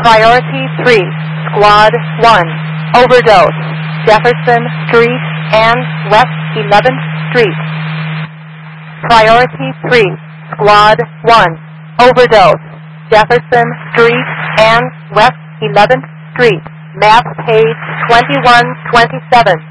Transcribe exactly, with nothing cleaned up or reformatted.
Priority three, Squad one, overdose, Jefferson Street and West eleventh Street. Priority three, Squad one, overdose, Jefferson Street and West eleventh Street. Map page twenty-one twenty-seven.